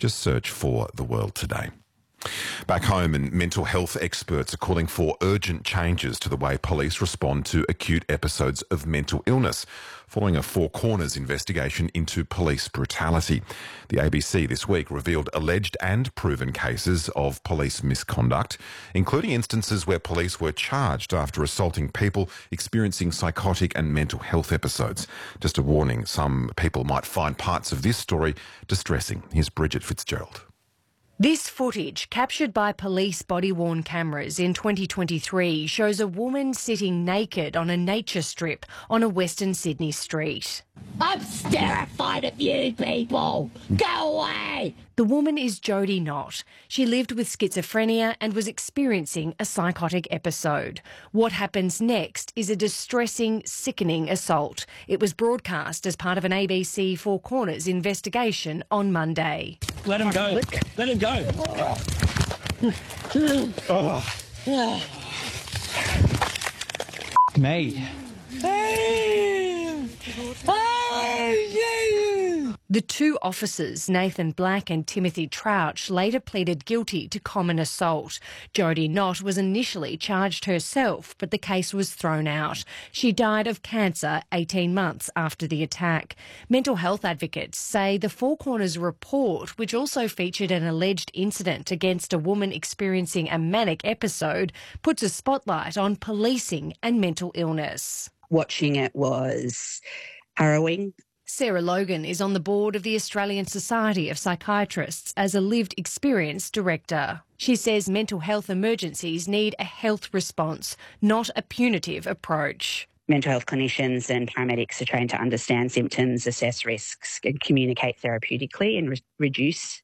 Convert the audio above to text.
Just search for The World Today. Back home, and mental health experts are calling for urgent changes to the way police respond to acute episodes of mental illness, following a Four Corners investigation into police brutality. The ABC this week revealed alleged and proven cases of police misconduct, including instances where police were charged after assaulting people experiencing psychotic and mental health episodes. Just a warning, some people might find parts of this story distressing. Here's Bridget Fitzgerald. This footage, captured by police body-worn cameras in 2023, shows a woman sitting naked on a nature strip on a Western Sydney street. I'm terrified of you people! Go away! The woman is Jodie Knott. She lived with schizophrenia and was experiencing a psychotic episode. What happens next is a distressing, sickening assault. It was broadcast as part of an ABC Four Corners investigation on Monday. Let him go. Let him go. Me. The two officers, Nathan Black and Timothy Trouch, later pleaded guilty to common assault. Jodie Knott was initially charged herself, but the case was thrown out. She died of cancer 18 months after the attack. Mental health advocates say the Four Corners report, which also featured an alleged incident against a woman experiencing a manic episode, puts a spotlight on policing and mental illness. Watching it was harrowing. Sarah Logan is on the board of the Australian Society of Psychiatrists as a lived experience director. She says mental health emergencies need a health response, not a punitive approach. Mental health clinicians and paramedics are trained to understand symptoms, assess risks and communicate therapeutically and reduce